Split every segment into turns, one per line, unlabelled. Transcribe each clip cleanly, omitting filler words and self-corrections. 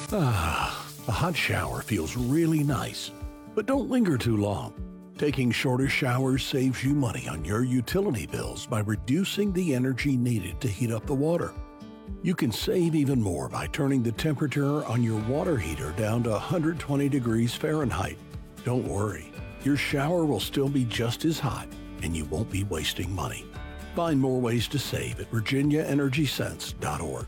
A hot shower feels really nice, but don't linger too long. Taking shorter showers saves you money on your utility bills by reducing the energy needed to heat up the water. You can save even more by turning the temperature on your water heater down to 120 degrees Fahrenheit. Don't worry, your shower will still be just as hot and you won't be wasting money. Find more ways to save at virginiaenergysense.org.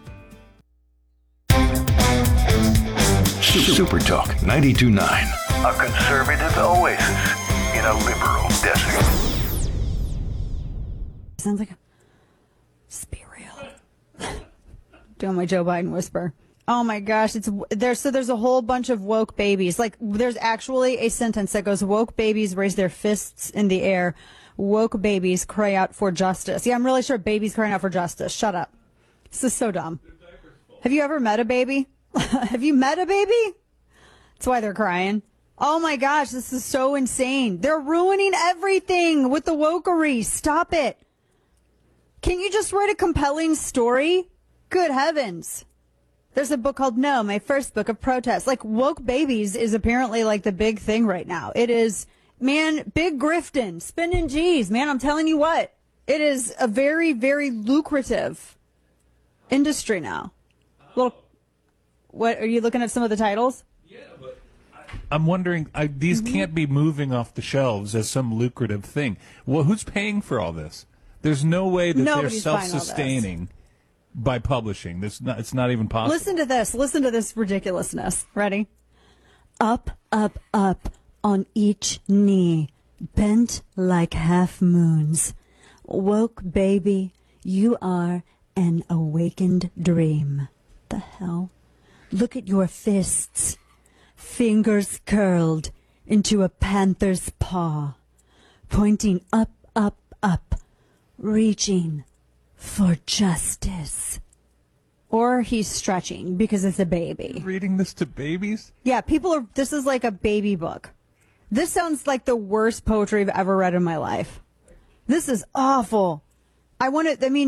Super Talk 92.9, a conservative oasis in a liberal desert.
Sounds like a real. Doing my Joe Biden whisper. Oh my gosh, there's a whole bunch of woke babies. Like there's actually a sentence that goes, woke babies raise their fists in the air. Woke babies cry out for justice. Yeah, I'm really sure babies crying out for justice. Shut up. This is so dumb. Have you ever met a baby? Have you met a baby? That's why they're crying. Oh my gosh, this is so insane. They're ruining everything with the wokery. Stop it. Can you just write a compelling story? Good heavens. There's a book called No, My First Book of Protest. Like, woke babies is apparently like the big thing right now. It is, man, big grifting, spending G's. Man, I'm telling you what. It is a very, very lucrative industry now. What, are you looking at some of the titles?
Yeah, but I'm wondering, these can't be moving off the shelves as some lucrative thing. Well, who's paying for all this? There's no way that
Nobody's
they're self-sustaining by publishing. It's not even possible.
Listen to this. Listen to this ridiculousness. Ready? Up, up, up on each knee, bent like half moons. Woke baby, you are an awakened dream. The hell? Look at your fists. Fingers curled into a panther's paw, pointing up, up, up, reaching for justice. Or he's stretching because it's a baby.
Reading this to babies?
Yeah, this is like a baby book. This sounds like the worst poetry I've ever read in my life. This is awful. why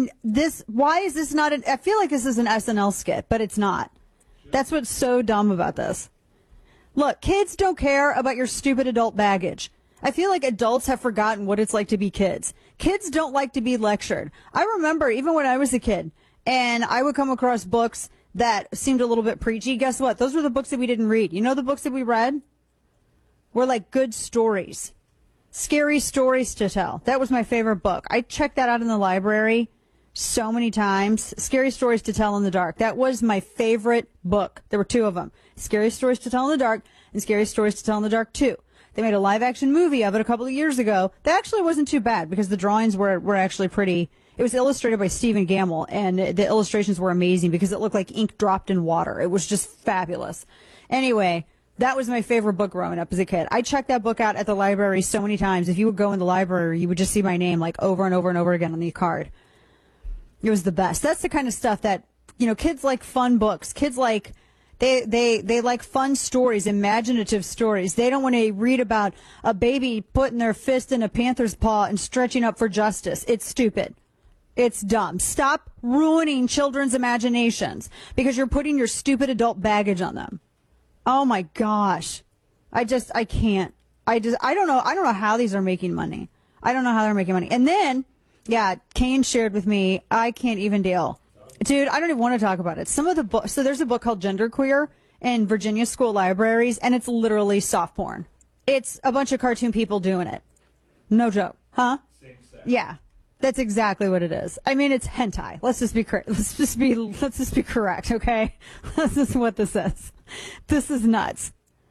is this not I feel like this is an SNL skit, but it's not. That's what's so dumb about this. Look, kids don't care about your stupid adult baggage. I feel like adults have forgotten what it's like to be kids. Kids don't like to be lectured. I remember even when I was a kid and I would come across books that seemed a little bit preachy. Guess what? Those were the books that we didn't read. You know, the books that we read were like good stories, scary stories to tell. That was my favorite book. I checked that out in the library so many times. Scary Stories to Tell in the Dark. That was my favorite book. There were two of them. Scary Stories to Tell in the Dark and Scary Stories to Tell in the Dark 2. They made a live action movie of it a couple of years ago. That actually wasn't too bad because the drawings were actually pretty. It was illustrated by Stephen Gamble and the illustrations were amazing because it looked like ink dropped in water. It was just fabulous. Anyway, that was my favorite book growing up as a kid. I checked that book out at the library so many times. If you would go in the library, you would just see my name like over and over and over again on the card. It was the best. That's the kind of stuff that, kids like fun books. Kids like, they like fun stories, imaginative stories. They don't want to read about a baby putting their fist in a panther's paw and stretching up for justice. It's stupid. It's dumb. Stop ruining children's imaginations because you're putting your stupid adult baggage on them. Oh my gosh. I can't. I don't know. I don't know how these are making money. I don't know how they're making money. And then, yeah, Kane shared with me, I can't even deal. Dude, I don't even want to talk about it. Some of the books, so there's a book called Genderqueer in Virginia school libraries, and it's literally soft porn. It's a bunch of cartoon people doing it. No joke. Huh?
Same sex.
Yeah. That's exactly what it is. I mean, it's hentai. Let's just be correct, okay? This is what this is. This is nuts.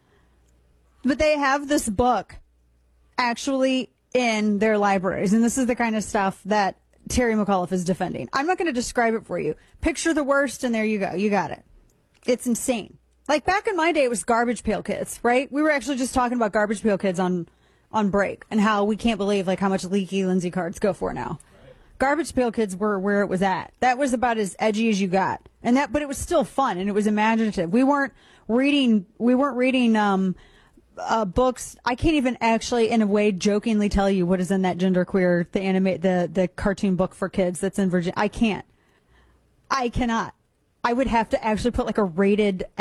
But they have this book actually in their libraries, and this is the kind of stuff that Terry McAuliffe is defending. I'm not going to describe it for you. Picture the worst, and there you go. You got it. It's insane. Like back in my day, it was Garbage Pail Kids, right? We were actually just talking about Garbage Pail Kids on break and how we can't believe like how much Leaky Lindsay cards go for now. Right. Garbage Pail Kids were where it was at. That was about as edgy as you got, but it was still fun and it was imaginative. We weren't reading books. I can't even actually, in a way, jokingly tell you what is in that Genderqueer, the cartoon book for kids that's in Virginia. I cannot. I would have to actually put like a rated